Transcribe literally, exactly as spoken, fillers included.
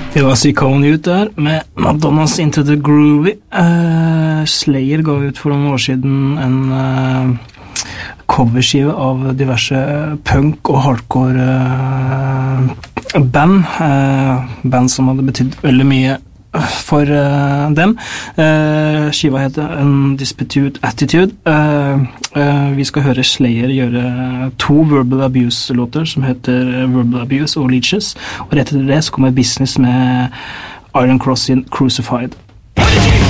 Det var Sicone ut der med Madonnas Into the Groovy. Uh, Slayer ga ut for noen år siden en uh, coverskive av diverse punk og hardcore uh, band. Uh, band som hadde betydd veldig mye for uh, dem. Uh, skiva heter Undisputed Attitude. Uh, uh, vi skal høre Slayer gjøre to Verbal Abuse-låter som heter Verbal Abuse og Leeches, og rett etter det så kommer Business med Iron Cross in Crucified.